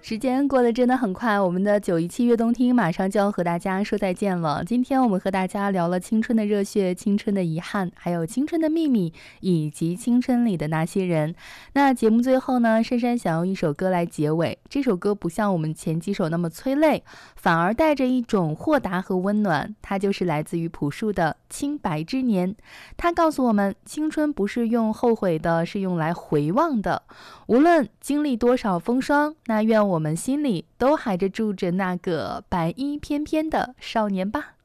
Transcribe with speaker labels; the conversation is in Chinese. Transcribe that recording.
Speaker 1: 时间过得真的很快，我们的917悦动听马上就要和大家说再见了。今天我们和大家聊了青春的热血、青春的遗憾，还有青春的秘密，以及青春里的那些人。那节目最后呢，珊珊想用一首歌来结尾。这首歌不像我们前几首那么催泪，反而带着一种豁达和温暖。它就是来自于朴树的《清白之年》。它告诉我们，青春不是用后悔的，是用来回望的。无论经历多少风霜，那愿我们心里都还住着那个白衣翩翩的少年吧。